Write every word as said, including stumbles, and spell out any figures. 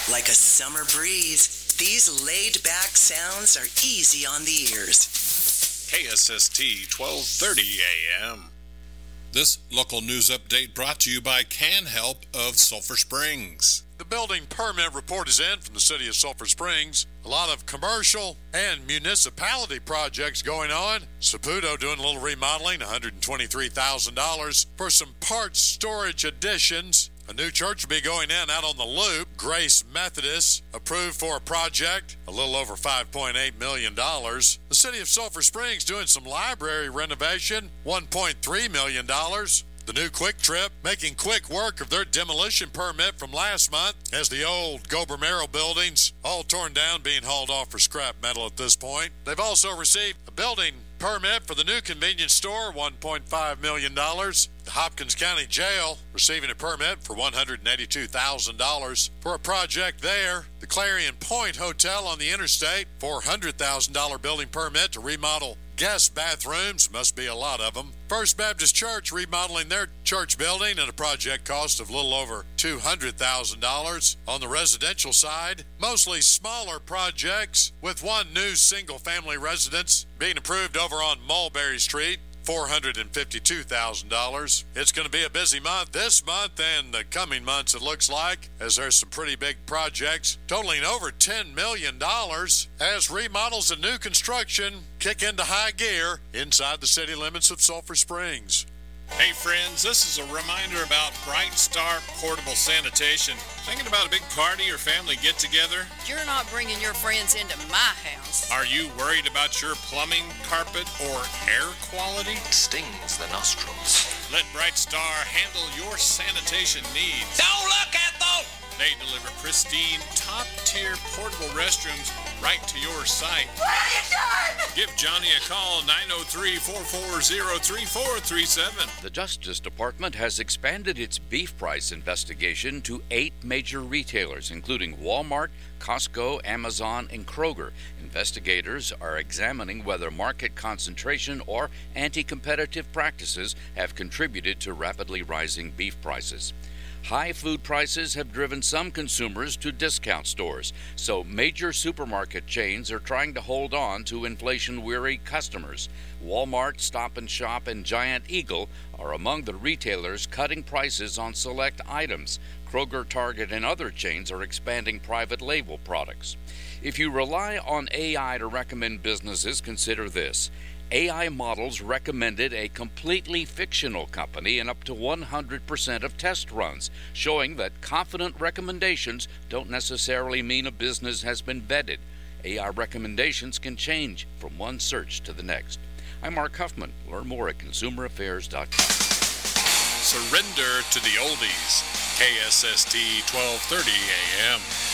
Like a summer breeze, these laid-back sounds are easy on the ears. K S S T twelve thirty A M. This local news update brought to you by Can Help of Sulphur Springs. The building permit report is in from the city of Sulphur Springs. A lot of commercial and municipality projects going on. Saputo doing a little remodeling, one hundred twenty-three thousand dollars for some parts storage additions. A new church will be going in out on the Loop. Grace Methodist approved for a project, a little over five point eight million dollars. The city of Sulphur Springs doing some library renovation, one point three million dollars. The new Quick Trip making quick work of their demolition permit from last month as the old Gobermero buildings all torn down, being hauled off for scrap metal at this point. They've also received a building permit for the new convenience store, one point five million dollars. The Hopkins County Jail receiving a permit for one hundred eighty-two thousand dollars for a project there. The Clarion Point Hotel on the interstate, four hundred thousand dollars building permit to remodel guest bathrooms, must be a lot of them. First Baptist Church remodeling their church building at a project cost of a little over two hundred thousand dollars. On the residential side, mostly smaller projects, with one new single-family residence being approved over on Mulberry Street, four hundred fifty-two thousand dollars. It's going to be a busy month this month and the coming months, it looks like, as there's some pretty big projects totaling over ten million dollars as remodels and new construction kick into high gear inside the city limits of Sulphur Springs. Hey friends, this is a reminder about Bright Star Portable Sanitation. Thinking about a big party or family get-together? You're not bringing your friends into my house. Are you worried about your plumbing, carpet, or air quality? Stings the nostrils. Let Bright Star handle your sanitation needs. Don't look at those! They deliver pristine, top-tier portable restrooms right to your site. What are you doing? Give Johnny a call, nine oh three, four four zero, three four three seven. The Justice Department has expanded its beef price investigation to eight major retailers, including Walmart, Costco, Amazon, and Kroger. Investigators are examining whether market concentration or anti-competitive practices have contributed to rapidly rising beef prices. High food prices have driven some consumers to discount stores, so major supermarket chains are trying to hold on to inflation-weary customers. Walmart, Stop and Shop, and Giant Eagle are among the retailers cutting prices on select items. Kroger, Target, and other chains are expanding private label products. If you rely on A I to recommend businesses, consider this. A I models recommended a completely fictional company in up to one hundred percent of test runs, showing that confident recommendations don't necessarily mean a business has been vetted. A I recommendations can change from one search to the next. I'm Mark Huffman. Learn more at consumer affairs dot com. Surrender to the oldies. K S S T twelve thirty A M.